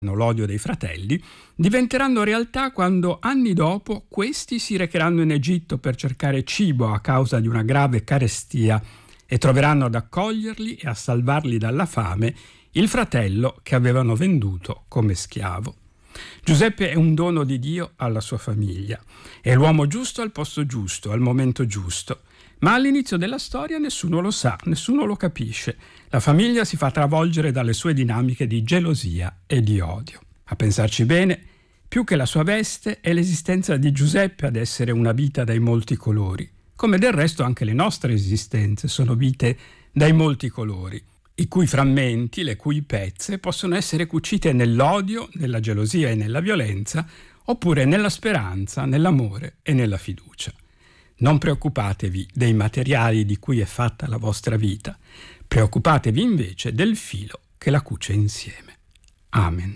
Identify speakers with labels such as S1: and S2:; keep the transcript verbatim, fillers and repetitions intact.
S1: l'odio dei fratelli, diventeranno realtà quando anni dopo questi si recheranno in Egitto per cercare cibo a causa di una grave carestia e troveranno ad accoglierli e a salvarli dalla fame il fratello che avevano venduto come schiavo. Giuseppe è un dono di Dio alla sua famiglia, è l'uomo giusto al posto giusto, al momento giusto. Ma all'inizio della storia nessuno lo sa, nessuno lo capisce. La famiglia si fa travolgere dalle sue dinamiche di gelosia e di odio. A pensarci bene, più che la sua veste è l'esistenza di Giuseppe ad essere una vita dai molti colori, come del resto anche le nostre esistenze sono vite dai molti colori, i cui frammenti, le cui pezze possono essere cucite nell'odio, nella gelosia e nella violenza, oppure nella speranza, nell'amore e nella fiducia. Non preoccupatevi dei materiali di cui è fatta la vostra vita, preoccupatevi invece del filo che la cuce insieme. Amen.